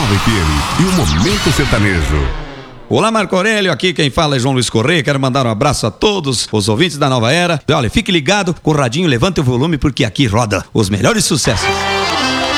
Nova FM e o Momento Sertanejo. Olá, Marco Aurélio, aqui quem fala é João Luiz Correia. Quero mandar um abraço a todos os ouvintes da Nova Era. Olha, fique ligado com o radinho, levante o volume porque aqui roda os melhores sucessos.